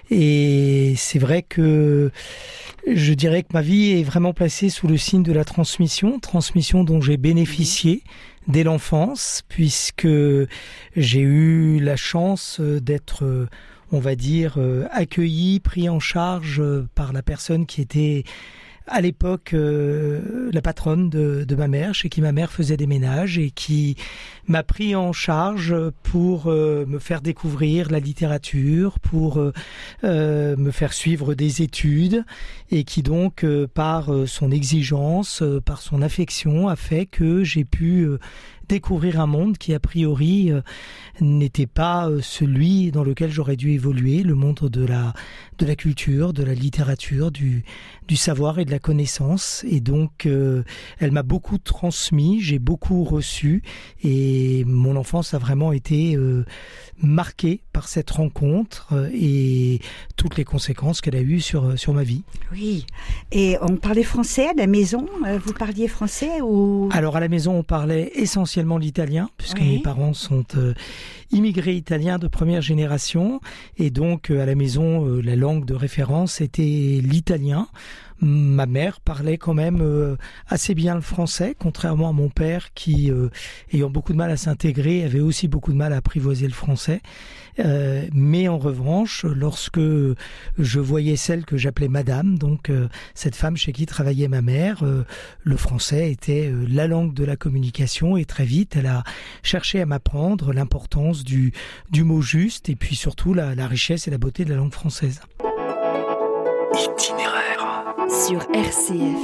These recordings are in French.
Et c'est vrai que je dirais que ma vie est vraiment placée sous le signe de la transmission dont j'ai bénéficié dès l'enfance, puisque j'ai eu la chance d'être, on va dire, accueilli, pris en charge par la personne qui était à l'époque la patronne de ma mère, chez qui ma mère faisait des ménages et qui m'a pris en charge pour me faire découvrir la littérature, pour me faire suivre des études et qui donc par son exigence, par son affection a fait que j'ai pu découvrir un monde qui a priori n'était pas celui dans lequel j'aurais dû évoluer, le monde de la culture, de la littérature, du savoir et de la connaissance. Et donc elle m'a beaucoup transmis, j'ai beaucoup reçu et mon enfance a vraiment été marquée par cette rencontre et toutes les conséquences qu'elle a eues sur ma vie. Oui, et on parlait français à la maison, vous parliez français ou... Alors à la maison on parlait essentiellement l'italien puisque mes parents sont immigrés italiens de première génération et donc à la maison la langue de référence était l'italien. Ma mère parlait quand même assez bien le français, contrairement à mon père qui, ayant beaucoup de mal à s'intégrer, avait aussi beaucoup de mal à apprivoiser le français. Mais en revanche, lorsque je voyais celle que j'appelais madame, donc cette femme chez qui travaillait ma mère, le français était la langue de la communication et très vite elle a cherché à m'apprendre l'importance du mot juste et puis surtout la richesse et la beauté de la langue française. Itinéraire sur RCF.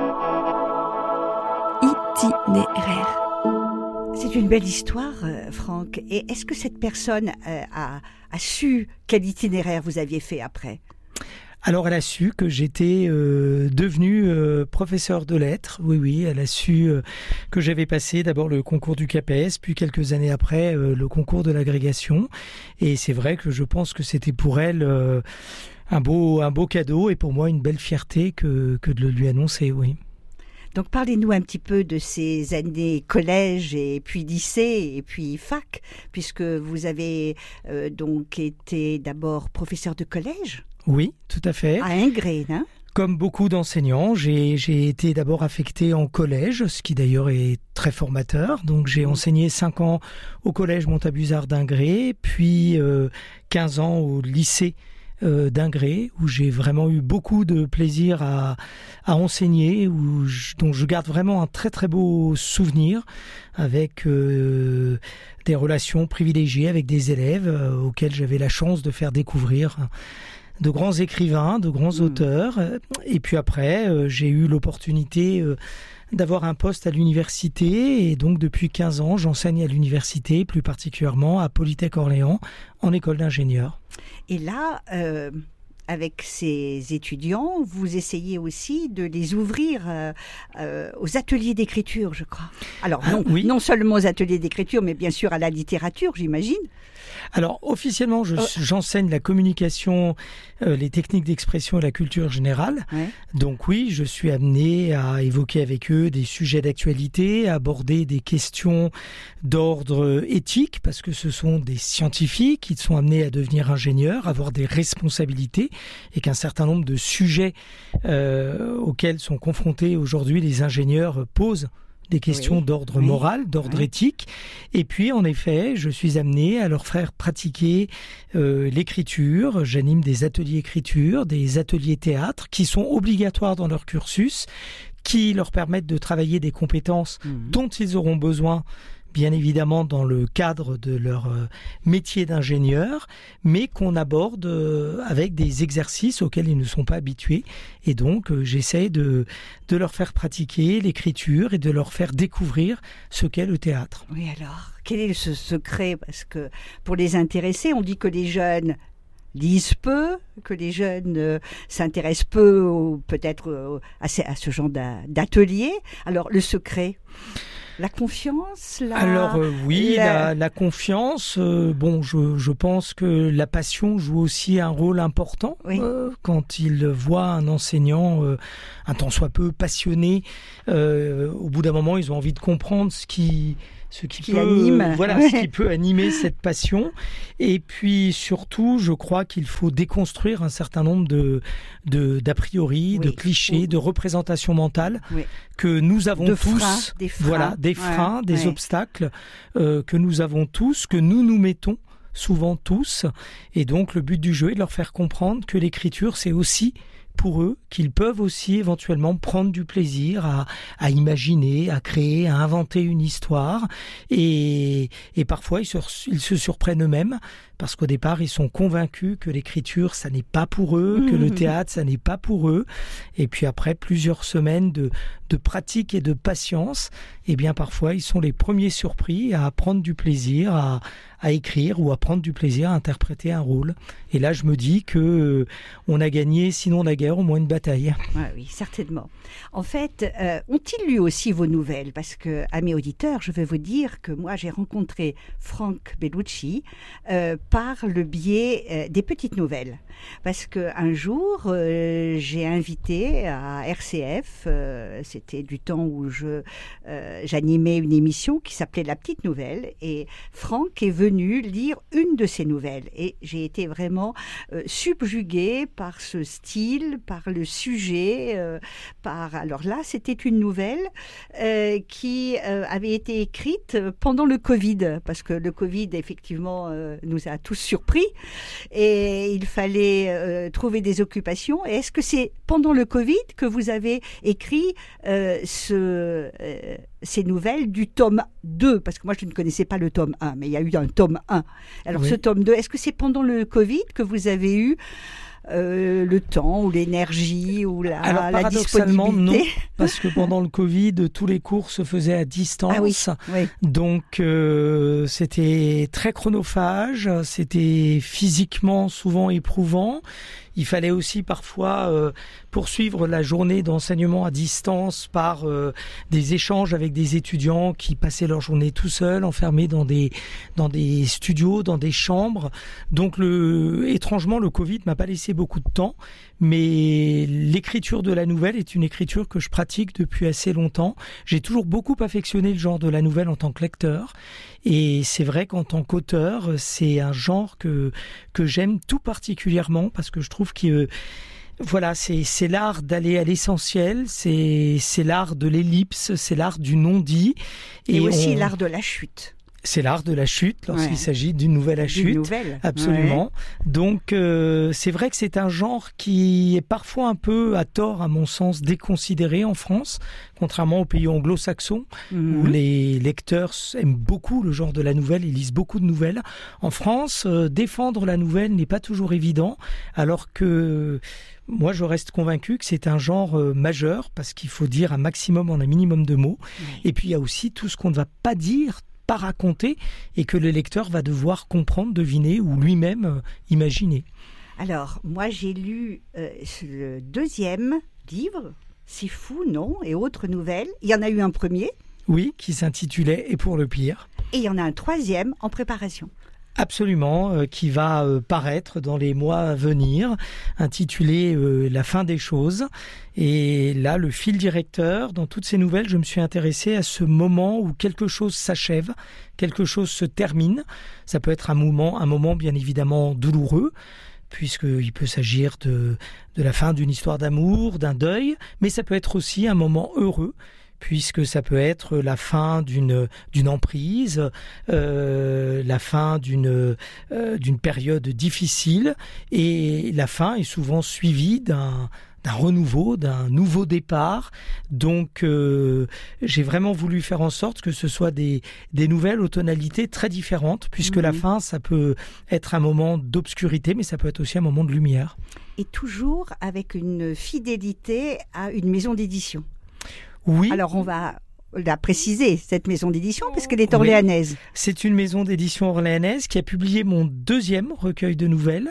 Itinéraire. C'est une belle histoire, Franck. Et est-ce que cette personne a su quel itinéraire vous aviez fait après ? Alors elle a su que j'étais devenu professeur de lettres. Oui, elle a su que j'avais passé d'abord le concours du CAPES, puis quelques années après le concours de l'agrégation. Et c'est vrai que je pense que c'était pour elle un beau cadeau et pour moi une belle fierté que de le lui annoncer, oui. Donc parlez-nous un petit peu de ces années collège et puis lycée et puis fac, puisque vous avez donc été d'abord professeur de collège. Oui, tout à fait. À Ingré, hein ? Comme beaucoup d'enseignants, j'ai été d'abord affecté en collège, ce qui d'ailleurs est très formateur. Donc j'ai enseigné 5 ans au collège Montabuzard d'Ingré, puis 15 ans au lycée d'Ingré, où j'ai vraiment eu beaucoup de plaisir à enseigner, dont je garde vraiment un très très beau souvenir, avec des relations privilégiées avec des élèves auxquels j'avais la chance de faire découvrir de grands écrivains, de grands auteurs. Et puis après, j'ai eu l'opportunité d'avoir un poste à l'université et donc depuis 15 ans, j'enseigne à l'université, plus particulièrement à Polytech Orléans, en école d'ingénieur. Et là, avec ces étudiants, vous essayez aussi de les ouvrir aux ateliers d'écriture, je crois. Alors non seulement aux ateliers d'écriture, mais bien sûr à la littérature, j'imagine. Alors officiellement, j'enseigne la communication, les techniques d'expression et la culture générale. Ouais. Donc oui, je suis amené à évoquer avec eux des sujets d'actualité, à aborder des questions d'ordre éthique, parce que ce sont des scientifiques qui sont amenés à devenir ingénieurs, à avoir des responsabilités, et qu'un certain nombre de sujets auxquels sont confrontés aujourd'hui les ingénieurs posent des questions d'ordre moral, d'ordre éthique. Et puis, en effet, je suis amené à leur faire pratiquer l'écriture. J'anime des ateliers écriture, des ateliers théâtre qui sont obligatoires dans leur cursus, qui leur permettent de travailler des compétences dont ils auront besoin, bien évidemment dans le cadre de leur métier d'ingénieur, mais qu'on aborde avec des exercices auxquels ils ne sont pas habitués. Et donc, j'essaie de leur faire pratiquer l'écriture et de leur faire découvrir ce qu'est le théâtre. Oui, alors, quel est ce secret ? Parce que pour les intéressés, on dit que les jeunes lisent peu, que les jeunes s'intéressent peu ou peut-être à ce genre d'atelier. Alors, le secret ? La confiance, Alors la confiance, je pense que la passion joue aussi un rôle important quand il voit un enseignant un tant soit peu passionné. Au bout d'un moment, ils ont envie de comprendre ce qui anime. Voilà, ce qui peut animer cette passion. Et puis surtout, je crois qu'il faut déconstruire un certain nombre d'a priori, de clichés, de représentations mentales que nous avons tous. Des freins, des obstacles que nous avons tous, que nous nous mettons souvent tous. Et donc le but du jeu est de leur faire comprendre que l'écriture, c'est aussi pour eux, qu'ils peuvent aussi éventuellement prendre du plaisir à imaginer, à créer, à inventer une histoire. Et parfois, ils se surprennent eux-mêmes, parce qu'au départ, ils sont convaincus que l'écriture, ça n'est pas pour eux, que le théâtre, ça n'est pas pour eux. Et puis après plusieurs semaines de pratique et de patience, eh bien parfois, ils sont les premiers surpris à prendre du plaisir à écrire ou à prendre du plaisir à interpréter un rôle. Et là, je me dis que on a gagné, sinon la guerre, au moins une bataille. Oui, certainement. En fait, ont-ils lu aussi vos nouvelles? Parce que, à mes auditeurs, je vais vous dire que moi, j'ai rencontré Franck Bellucci par le biais des petites nouvelles. Parce qu'un jour, j'ai invité à RCF, c'était du temps où j'animais une émission qui s'appelait La Petite Nouvelle, et Franck est venu lire une de ses nouvelles. Et j'ai été vraiment subjuguée par ce style, par le sujet, Alors là, c'était une nouvelle qui avait été écrite pendant le Covid, parce que le Covid, effectivement, nous a tous surpris, et il fallait trouver des occupations. Et est-ce que c'est pendant le Covid que vous avez écrit ces nouvelles du tome 2? Parce que moi, je ne connaissais pas le tome 1, mais il y a eu un tome 1. Alors, ce tome 2, est-ce que c'est pendant le Covid que vous avez eu le temps ou l'énergie ou la paradoxalement, disponibilité? Non, parce que pendant le Covid, tous les cours se faisaient à distance. Donc, c'était très chronophage, c'était physiquement souvent éprouvant. Il fallait aussi parfois poursuivre la journée d'enseignement à distance par des échanges avec des étudiants qui passaient leur journée tout seuls, enfermés dans des studios, dans des chambres. Donc étrangement, le Covid m'a pas laissé beaucoup de temps, mais l'écriture de la nouvelle est une écriture que je pratique depuis assez longtemps. J'ai toujours beaucoup affectionné le genre de la nouvelle en tant que lecteur. Et c'est vrai qu'en tant qu'auteur, c'est un genre que j'aime tout particulièrement, parce que je trouve que c'est l'art d'aller à l'essentiel, c'est l'art de l'ellipse, c'est l'art du non-dit. Et aussi l'art de la chute. C'est l'art de la chute lorsqu'il s'agit d'une nouvelle à chute. Absolument. Ouais. Donc, c'est vrai que c'est un genre qui est parfois un peu, à tort, à mon sens, déconsidéré en France, contrairement aux pays anglo-saxons, où les lecteurs aiment beaucoup le genre de la nouvelle, ils lisent beaucoup de nouvelles. En France, défendre la nouvelle n'est pas toujours évident, alors que moi, je reste convaincu que c'est un genre majeur, parce qu'il faut dire un maximum en un minimum de mots. Et puis, il y a aussi tout ce qu'on ne va pas dire, pas raconter, et que le lecteur va devoir comprendre, deviner ou lui-même imaginer. Alors, moi j'ai lu le deuxième livre, C'est fou, non? Et autres nouvelles. Il y en a eu un premier. Oui, qui s'intitulait Et pour le pire. Et il y en a un troisième en préparation. Absolument, qui va paraître dans les mois à venir, intitulé La fin des choses. Et là, le fil directeur, dans toutes ces nouvelles, je me suis intéressé à ce moment où quelque chose s'achève, quelque chose se termine. Ça peut être un moment bien évidemment douloureux, puisqu'il peut s'agir de la fin d'une histoire d'amour, d'un deuil, mais ça peut être aussi un moment heureux, puisque ça peut être la fin d'une emprise, la fin d'une période difficile, et la fin est souvent suivie d'un renouveau, d'un nouveau départ. Donc j'ai vraiment voulu faire en sorte que ce soit des nouvelles aux tonalités très différentes, puisque la fin, ça peut être un moment d'obscurité, mais ça peut être aussi un moment de lumière. Et toujours avec une fidélité à une maison d'édition. Oui. Alors on va la préciser, cette maison d'édition, parce qu'elle est orléanaise. Oui. C'est une maison d'édition orléanaise qui a publié mon deuxième recueil de nouvelles.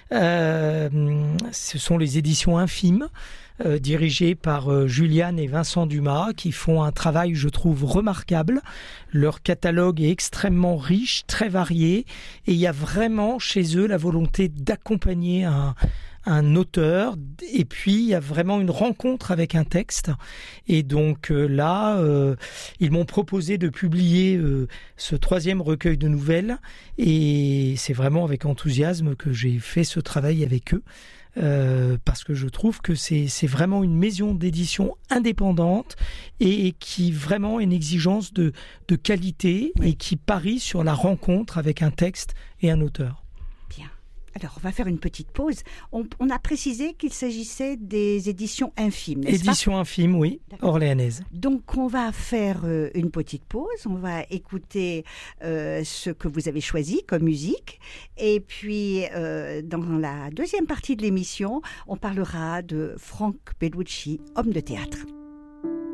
Ce sont les éditions Infimes, dirigées par Juliane et Vincent Dumas, qui font un travail, je trouve, remarquable. Leur catalogue est extrêmement riche, très varié, et il y a vraiment chez eux la volonté d'accompagner un un auteur, et puis il y a vraiment une rencontre avec un texte. Et donc là, ils m'ont proposé de publier ce 3e recueil de nouvelles, et c'est vraiment avec enthousiasme que j'ai fait ce travail avec eux. Parce que je trouve que c'est vraiment une maison d'édition indépendante et qui vraiment a une exigence de qualité, oui, et qui parie sur la rencontre avec un texte et un auteur. Bien. Alors, on va faire une petite pause. On a précisé qu'il s'agissait des éditions Infimes, n'est-ce pas ? Éditions Infimes, oui, orléanaises. Donc, on va faire une petite pause. On va écouter ce que vous avez choisi comme musique. Et puis, dans la deuxième partie de l'émission, on parlera de Franck Bellucci, homme de théâtre.